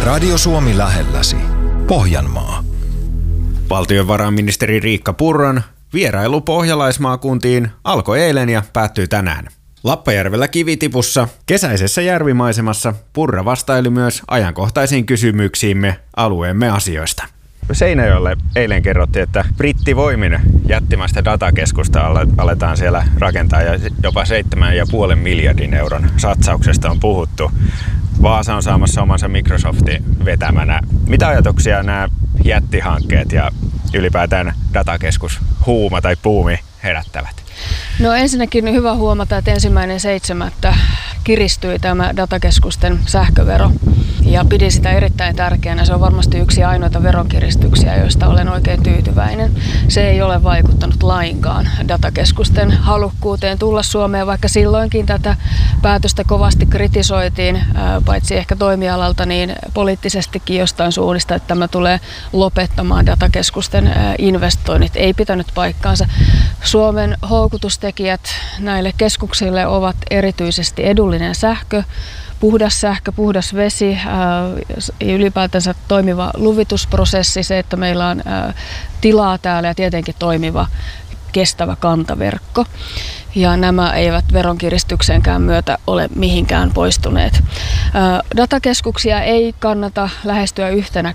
Radio Suomi lähelläsi. Pohjanmaa. Valtiovarainministeri Riikka Purran vierailu pohjalaismaakuntiin alkoi eilen ja päättyy tänään. Lappajärvellä Kivitipussa, kesäisessä järvimaisemassa, Purra vastaili myös ajankohtaisiin kysymyksiimme alueemme asioista. Seinäjoelle eilen kerrottiin, että brittivoimin jättimäistä datakeskusta aletaan siellä rakentaa ja jopa 7,5 miljardin euron satsauksesta on puhuttu. Vaasa on saamassa omansa Microsoftin vetämänä. Mitä ajatuksia nämä jättihankkeet ja ylipäätään datakeskus huuma tai puumi herättävät? No ensinnäkin hyvä huomata, että 1.7. kiristyi tämä datakeskusten sähkövero ja pidin sitä erittäin tärkeänä. Se on varmasti yksi ainoita veronkiristyksiä, joista olen oikein tyytyväinen. Se ei ole vaikuttanut lainkaan datakeskusten halukkuuteen tulla Suomeen, vaikka silloinkin tätä päätöstä kovasti kritisoitiin, paitsi ehkä toimialalta, niin poliittisestikin jostain suunnista, että tämä tulee lopettamaan datakeskusten investoinnit. Ei pitänyt paikkaansa. Suomen houkutustekijät näille keskuksille ovat erityisesti edullinen sähkö, puhdas vesi ja ylipäätänsä toimiva luvitusprosessi, se, että meillä on tilaa täällä ja tietenkin toimiva kestävä kantaverkko. Ja nämä eivät veronkiristyksenkään myötä ole mihinkään poistuneet. Datakeskuksia ei kannata lähestyä yhtenä